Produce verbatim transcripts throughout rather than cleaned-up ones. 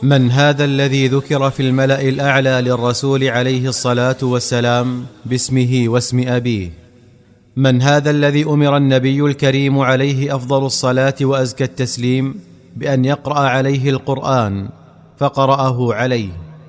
من هذا الذي ذكر في الملأ الأعلى للرسول عليه الصلاة والسلام باسمه واسم أبيه؟ من هذا الذي أمر النبي الكريم عليه أفضل الصلاة وأزكى التسليم بأن يقرأ عليه القرآن فقرأه عليه؟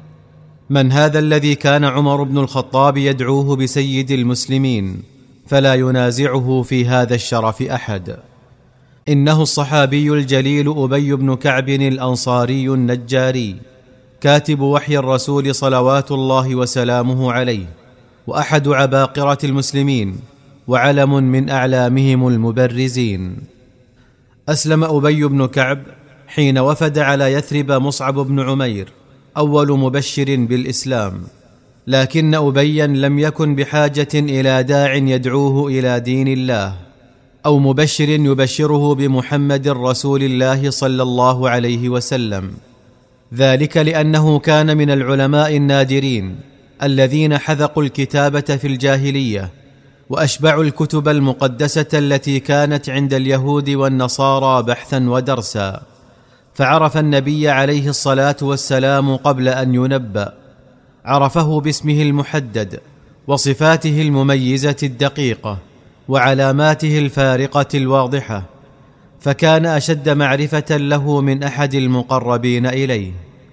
من هذا الذي كان عمر بن الخطاب يدعوه بسيد المسلمين فلا ينازعه في هذا الشرف أحد؟ إنه الصحابي الجليل أبي بن كعب الأنصاري النجاري، كاتب وحي الرسول صلوات الله وسلامه عليه، وأحد عباقرة المسلمين، وعلم من أعلامهم المبرزين. أسلم أبي بن كعب حين وفد على يثرب مصعب بن عمير أول مبشر بالإسلام، لكن أبيا لم يكن بحاجة إلى داع يدعوه إلى دين الله أو مبشر يبشره بمحمد رسول الله صلى الله عليه وسلم، ذلك لأنه كان من العلماء النادرين الذين حذقوا الكتابة في الجاهلية وأشبعوا الكتب المقدسة التي كانت عند اليهود والنصارى بحثا ودرسا، فعرف النبي عليه الصلاة والسلام قبل أن ينبأ، عرفه باسمه المحدد وصفاته المميزة الدقيقة وعلاماته الفارقة الواضحة، فكان أشد معرفة له من أحد المقربين إليه.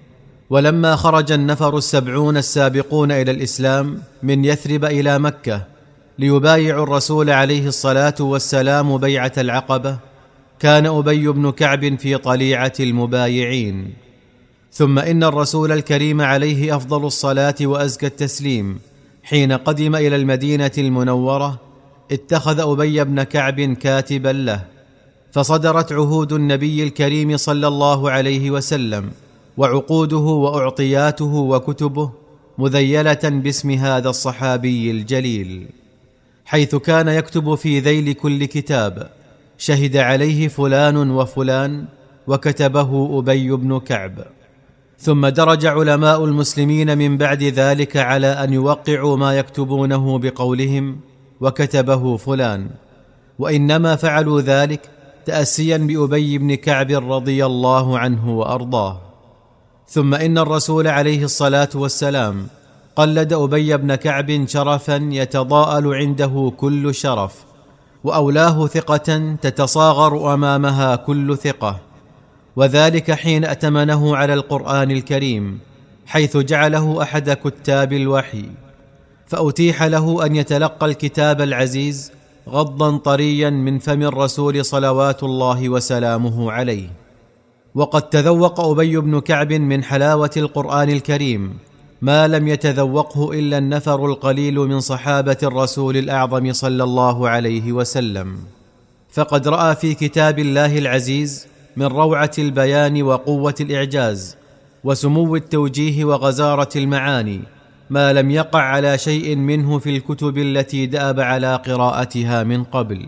ولما خرج النفر السبعون السابقون إلى الإسلام من يثرب إلى مكة ليبايعوا الرسول عليه الصلاة والسلام بيعة العقبة، كان أبي بن كعب في طليعة المبايعين. ثم إن الرسول الكريم عليه أفضل الصلاة وأزكى التسليم حين قدم إلى المدينة المنورة اتخذ أبي بن كعب كاتبا له، فصدرت عهود النبي الكريم صلى الله عليه وسلم وعقوده وأعطياته وكتبه مذيلة باسم هذا الصحابي الجليل، حيث كان يكتب في ذيل كل كتاب: شهد عليه فلان وفلان وكتبه أبي بن كعب. ثم درج علماء المسلمين من بعد ذلك على أن يوقعوا ما يكتبونه بقولهم وكتبه فلان، وإنما فعلوا ذلك تأسيا بأبي بن كعب رضي الله عنه وأرضاه. ثم إن الرسول عليه الصلاة والسلام قلد أبي بن كعب شرفا يتضاءل عنده كل شرف، وأولاه ثقة تتصاغر أمامها كل ثقة، وذلك حين أتمنه على القرآن الكريم، حيث جعله أحد كتاب الوحي، فأتيح له أن يتلقى الكتاب العزيز غضا طريا من فم الرسول صلوات الله وسلامه عليه. وقد تذوق أبي بن كعب من حلاوة القرآن الكريم ما لم يتذوقه إلا النفر القليل من صحابة الرسول الأعظم صلى الله عليه وسلم، فقد رأى في كتاب الله العزيز من روعة البيان وقوة الإعجاز وسمو التوجيه وغزارة المعاني ما لم يقع على شيء منه في الكتب التي دأب على قراءتها من قبل.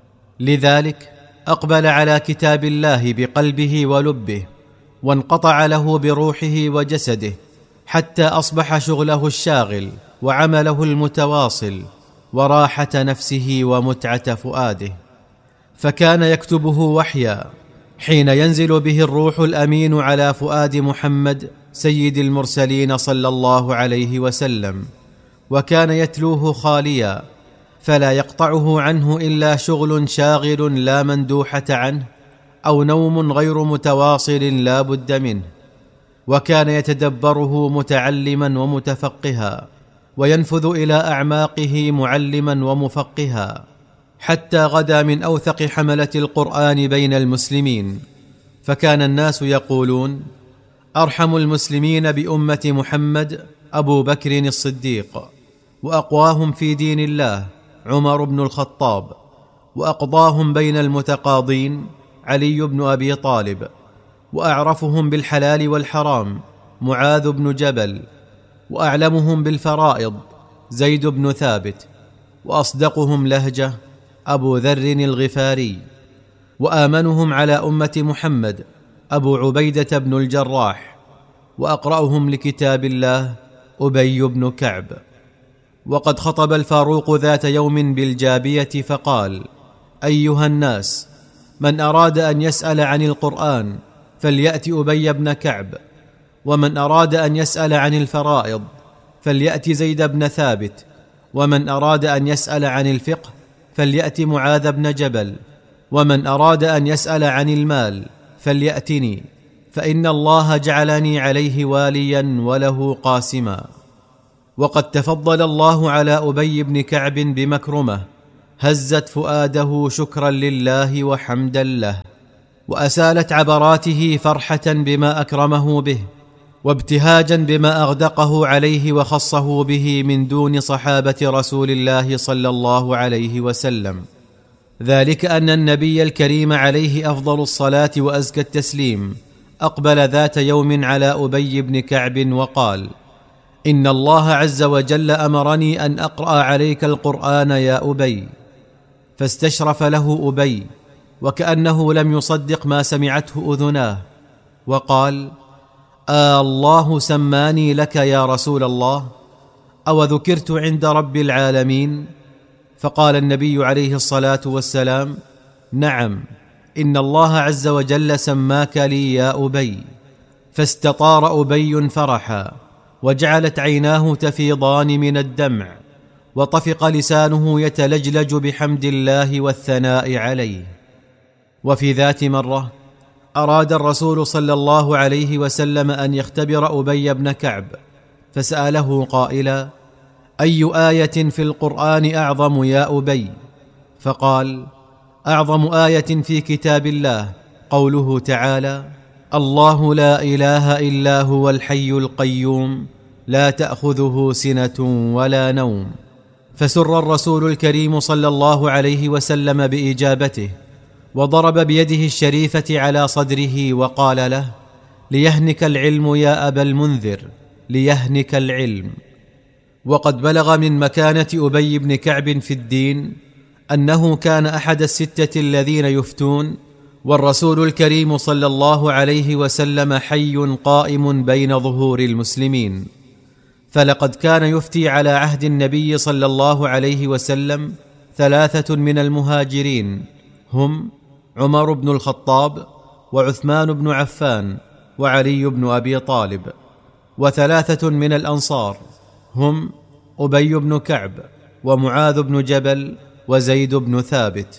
لذلك أقبل على كتاب الله بقلبه ولبه، وانقطع له بروحه وجسده، حتى أصبح شغله الشاغل وعمله المتواصل وراحة نفسه ومتعة فؤاده، فكان يكتبه وحيا حين ينزل به الروح الأمين على فؤاد محمد سيد المرسلين صلى الله عليه وسلم، وكان يتلوه خاليا فلا يقطعه عنه إلا شغل شاغل لا مندوحة عنه، أو نوم غير متواصل لا بد منه، وكان يتدبره متعلما ومتفقها، وينفذ إلى أعماقه معلما ومفقها، حتى غدا من أوثق حملة القرآن بين المسلمين. فكان الناس يقولون: أرحم المسلمين بأمة محمد أبو بكر الصديق، وأقواهم في دين الله عمر بن الخطاب، وأقضاهم بين المتقاضين علي بن أبي طالب، وأعرفهم بالحلال والحرام معاذ بن جبل، وأعلمهم بالفرائض زيد بن ثابت، وأصدقهم لهجة أبو ذر الغفاري، وآمنهم على أمة محمد أبو عبيدة بن الجراح، وأقرأهم لكتاب الله أبي بن كعب. وقد خطب الفاروق ذات يوم بالجابية فقال: أيها الناس، من أراد أن يسأل عن القرآن فليأت أبي بن كعب، ومن أراد أن يسأل عن الفرائض فليأت زيد بن ثابت، ومن أراد أن يسأل عن الفقه فليأت معاذ بن جبل، ومن أراد أن يسأل عن المال فليأتني، فإن الله جعلني عليه واليا وله قاسما. وقد تفضل الله على أبي بن كعب بمكرمة هزت فؤاده شكرا لله وحمدا له، وأسالت عبراته فرحة بما أكرمه به، وابتهاجا بما أغدقه عليه وخصه به من دون صحابة رسول الله صلى الله عليه وسلم، ذلك أن النبي الكريم عليه أفضل الصلاة وأزكى التسليم أقبل ذات يوم على أبي بن كعب وقال: إن الله عز وجل أمرني أن أقرأ عليك القرآن يا أبي. فاستشرف له أبي وكأنه لم يصدق ما سمعته أذناه، وقال: آه الله سماني لك يا رسول الله؟ أو ذكرت عند رب العالمين؟ فقال النبي عليه الصلاة والسلام: نعم، إن الله عز وجل سماك لي يا أبي. فاستطار أبي فرحا، وجعلت عيناه تفيضان من الدمع، وطفق لسانه يتلجلج بحمد الله والثناء عليه. وفي ذات مرة أراد الرسول صلى الله عليه وسلم أن يختبر أبي بن كعب، فسأله قائلا: أي آية في القرآن أعظم يا أبي؟ فقال: أعظم آية في كتاب الله قوله تعالى: الله لا إله إلا هو الحي القيوم لا تأخذه سنة ولا نوم. فسر الرسول الكريم صلى الله عليه وسلم بإجابته، وضرب بيده الشريفة على صدره وقال له: ليهنك العلم يا أبا المنذر، ليهنك العلم. وقد بلغ من مكانة أبي بن كعب في الدين أنه كان أحد الستة الذين يفتون والرسول الكريم صلى الله عليه وسلم حي قائم بين ظهور المسلمين. فلقد كان يفتي على عهد النبي صلى الله عليه وسلم ثلاثة من المهاجرين، هم عمر بن الخطاب وعثمان بن عفان وعلي بن أبي طالب، وثلاثة من الأنصار، هم أبي بن كعب ومعاذ بن جبل وزيد بن ثابت.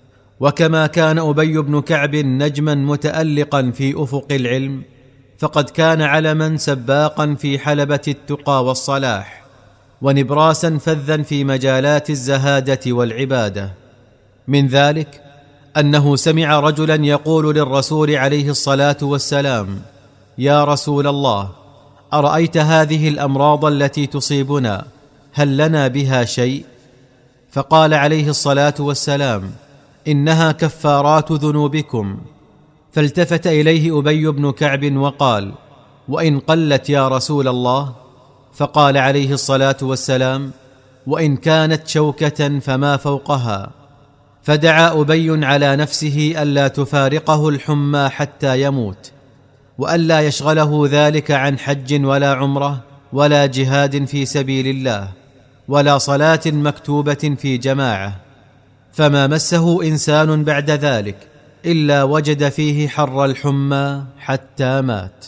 وكما كان أبي بن كعب نجما متألقا في أفق العلم، فقد كان علما سباقا في حلبة التقى والصلاح، ونبراسا فذا في مجالات الزهادة والعبادة. من ذلك أنه سمع رجلا يقول للرسول عليه الصلاة والسلام: يا رسول الله، أرأيت هذه الأمراض التي تصيبنا هل لنا بها شيء؟ فقال عليه الصلاة والسلام: إنها كفارات ذنوبكم. فالتفت إليه أبي بن كعب وقال: وإن قلت يا رسول الله؟ فقال عليه الصلاة والسلام: وإن كانت شوكة فما فوقها. فدعا أبي على نفسه ألا تفارقه الحمى حتى يموت، وألا يشغله ذلك عن حج ولا عمرة ولا جهاد في سبيل الله ولا صلاة مكتوبة في جماعة. فما مسه إنسان بعد ذلك إلا وجد فيه حر الحمى حتى مات.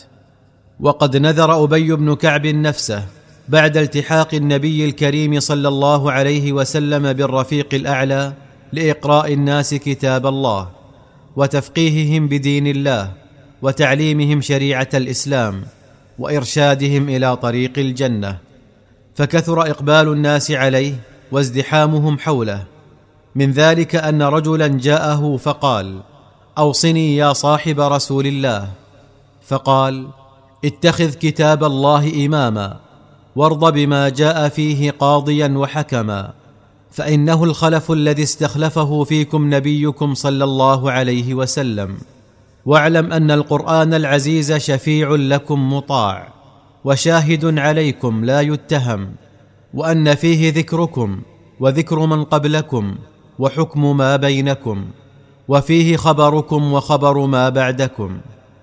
وقد نذر أبي بن كعب نفسه بعد التحاق النبي الكريم صلى الله عليه وسلم بالرفيق الأعلى لإقراء الناس كتاب الله وتفقيههم بدين الله وتعليمهم شريعة الإسلام وإرشادهم إلى طريق الجنة. فكثر إقبال الناس عليه وازدحامهم حوله. من ذلك أن رجلا جاءه فقال: أوصني يا صاحب رسول الله. فقال: اتخذ كتاب الله إماما، وارض بما جاء فيه قاضيا وحكما، فإنه الخلف الذي استخلفه فيكم نبيكم صلى الله عليه وسلم. واعلم أن القرآن العزيز شفيع لكم مطاع، وشاهد عليكم لا يتهم، وأن فيه ذكركم وذكر من قبلكم وحكم ما بينكم، وفيه خبركم وخبر ما بعدكم.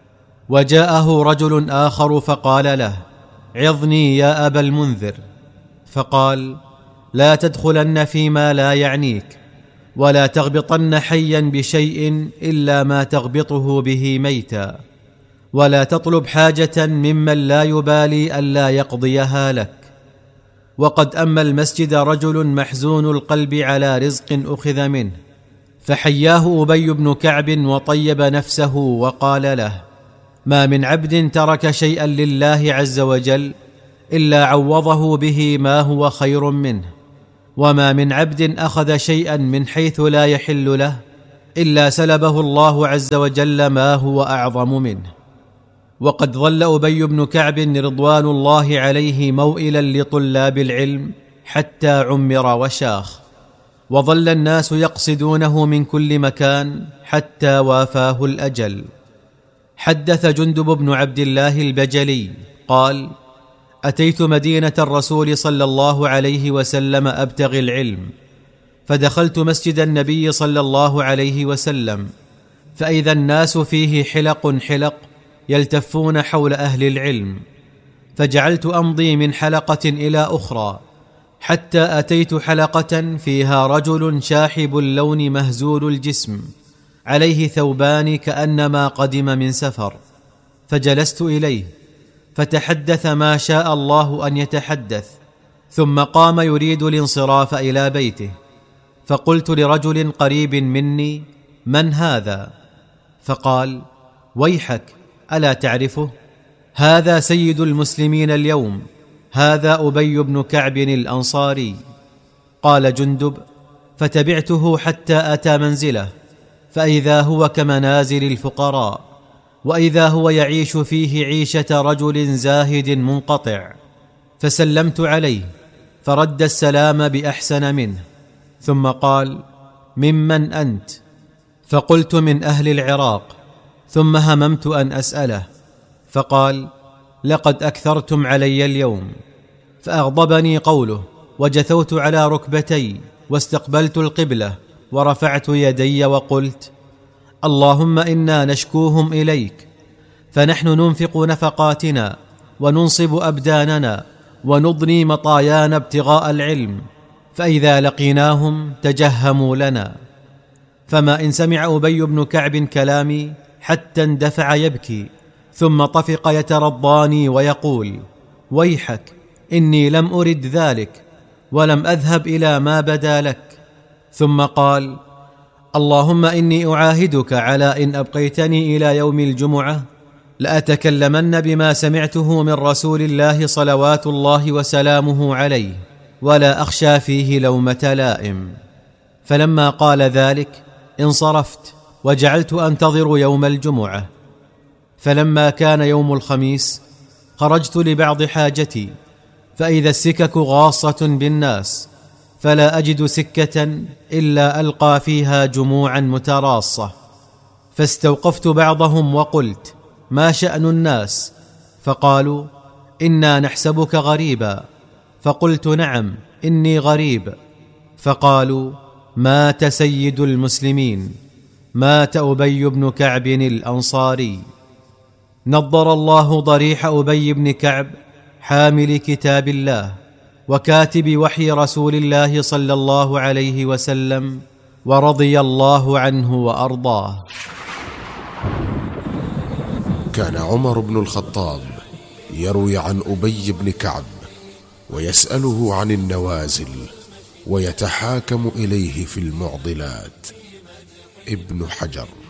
وجاءه رجل آخر فقال له: عظني يا أبا المنذر. فقال: لا تدخلن فيما لا يعنيك، ولا تغبطن حيا بشيء إلا ما تغبطه به ميتا، ولا تطلب حاجة ممن لا يبالي ألا يقضيها لك. وقد أما المسجد رجل محزون القلب على رزق أخذ منه، فحياه أبي بن كعب وطيب نفسه وقال له: ما من عبد ترك شيئا لله عز وجل إلا عوضه به ما هو خير منه، وما من عبد أخذ شيئا من حيث لا يحل له إلا سلبه الله عز وجل ما هو أعظم منه. وقد ظل أبي بن كعب رضوان الله عليه موئلا لطلاب العلم حتى عمر وشاخ، وظل الناس يقصدونه من كل مكان حتى وافاه الأجل. حدث جندب بن عبد الله البجلي قال: أتيت مدينة الرسول صلى الله عليه وسلم أبتغي العلم، فدخلت مسجد النبي صلى الله عليه وسلم، فإذا الناس فيه حلق حلق يلتفون حول أهل العلم، فجعلت أمضي من حلقة إلى أخرى حتى أتيت حلقة فيها رجل شاحب اللون مهزول الجسم، عليه ثوبان كأنما قدم من سفر، فجلست إليه فتحدث ما شاء الله أن يتحدث، ثم قام يريد الانصراف إلى بيته، فقلت لرجل قريب مني: من هذا؟ فقال: ويحك، ألا تعرفه؟ هذا سيد المسلمين اليوم، هذا أبي بن كعب الأنصاري. قال جندب: فتبعته حتى أتى منزله، فإذا هو كمنازل الفقراء، وإذا هو يعيش فيه عيشة رجل زاهد منقطع، فسلمت عليه فرد السلام بأحسن منه، ثم قال: ممن أنت؟ فقلت: من أهل العراق. ثم هممت أن أسأله، فقال: لقد أكثرتم علي اليوم. فأغضبني قوله، وجثوت على ركبتي واستقبلت القبلة ورفعت يدي وقلت: اللهم إنا نشكوهم إليك، فنحن ننفق نفقاتنا وننصب أبداننا ونضني مطايانا ابتغاء العلم، فإذا لقيناهم تجهموا لنا. فما إن سمع أبي بن كعب كلامي حتى اندفع يبكي، ثم طفق يترضاني ويقول: ويحك، إني لم أرد ذلك ولم أذهب إلى ما بدا لك. ثم قال: اللهم إني أعاهدك على إن أبقيتني إلى يوم الجمعة لأتكلمن بما سمعته من رسول الله صلوات الله وسلامه عليه، ولا أخشى فيه لومة لائم. فلما قال ذلك انصرفت وجعلت أنتظر يوم الجمعة. فلما كان يوم الخميس خرجت لبعض حاجتي، فإذا السكك غاصة بالناس، فلا أجد سكة إلا ألقى فيها جموعا متراصة، فاستوقفت بعضهم وقلت: ما شأن الناس؟ فقالوا: إنا نحسبك غريبا. فقلت: نعم، إني غريب. فقالوا: مات سيد المسلمين، مات أبي بن كعب الأنصاري. نضر الله ضريح أبي بن كعب حامل كتاب الله وكاتب وحي رسول الله صلى الله عليه وسلم، ورضي الله عنه وأرضاه. كان عمر بن الخطاب يروي عن أبي بن كعب ويسأله عن النوازل ويتحاكم إليه في المعضلات. ابن حجر.